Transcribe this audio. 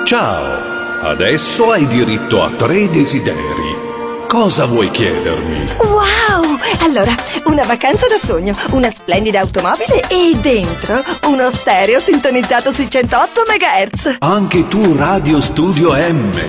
Ciao, adesso hai diritto a 3 desideri. Cosa vuoi chiedermi? Wow! Allora, una vacanza da sogno, una splendida automobile e dentro uno stereo sintonizzato sui 108 MHz. Anche tu Radio Studio M.